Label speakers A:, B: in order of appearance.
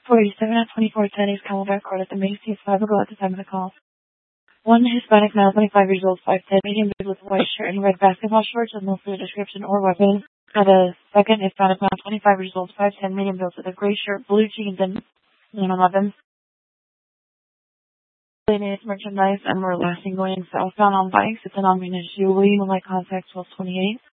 A: 487 at 2410 East Camelback Court at the Macy's 5 ago at the time of the call. One Hispanic male, 25 years old, 5'10", medium build with a white shirt and red basketball shorts with no further description or weapons. The second Hispanic male, 25 years old, 5'10", medium build with a gray shirt, blue jeans, and 11. It's merchandise and we're lastly going southbound on bikes. It's an unmanaged Jubilee, like contact 1228.